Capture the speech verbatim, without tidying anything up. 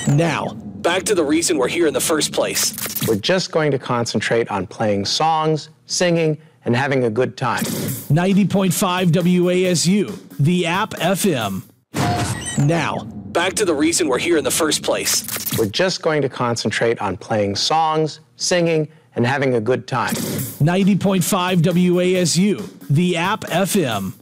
Now, back to the reason we're here in the first place. We're just going to concentrate on playing songs, singing, and having a good time. ninety point five W A S U, the app F M. Now, back to the reason we're here in the first place. We're just going to concentrate on playing songs, singing, and having a good time. ninety point five W A S U, the app F M.